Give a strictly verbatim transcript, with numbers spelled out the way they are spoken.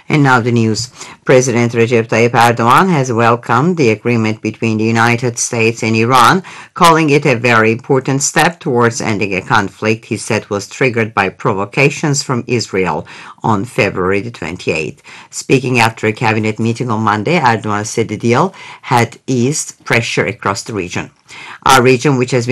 And now the news. President Recep Tayyip Erdogan has welcomed the agreement between the United States and Iran, calling it a very important step towards ending a conflict he said was triggered by provocations from Israel on February the twenty-eighth. Speaking after a cabinet meeting on Monday, Erdogan said the deal had eased pressure across the region. Our region, which has been